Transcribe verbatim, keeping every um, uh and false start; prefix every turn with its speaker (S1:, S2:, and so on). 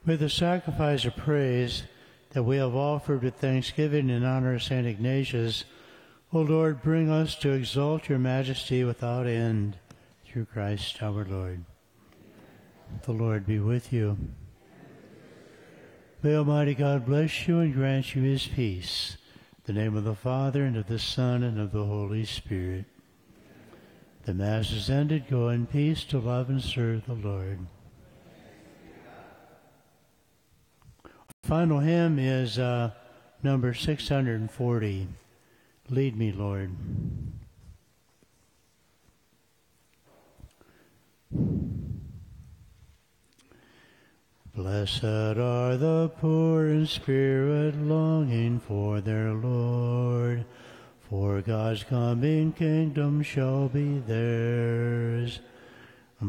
S1: With the sacrifice of praise that we have offered with thanksgiving in honor of Saint Ignatius, O Lord, bring us to exalt your majesty without end, through Christ our Lord. The Lord be with you. May Almighty God bless you and grant you his peace. In the name of the Father, and of the Son, and of the Holy Spirit. The Mass is ended. Go in peace to love and serve the Lord. Final hymn is uh, number six hundred forty. Lead me, Lord. Blessed are the poor in spirit, longing for their Lord, for God's coming kingdom shall be theirs.